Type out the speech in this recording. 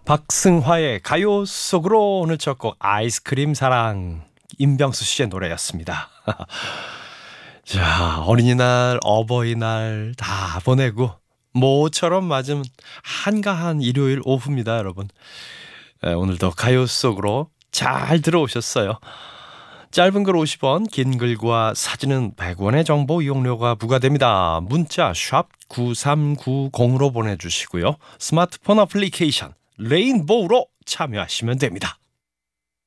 박승화의 가요 속으로 오늘 첫 곡 아이스크림 사랑 임병수 씨의 노래였습니다. 자, 어린이날, 어버이날 다 보내고 모처럼 맞은 한가한 일요일 오후입니다, 여러분. 오늘도 가요 속으로 잘 들어오셨어요. 짧은 글 50원, 긴 글과 사진은 100원의 정보 이용료가 부과됩니다. 문자 샵 9390으로 보내주시고요. 스마트폰 어플리케이션 레인보우로 참여하시면 됩니다.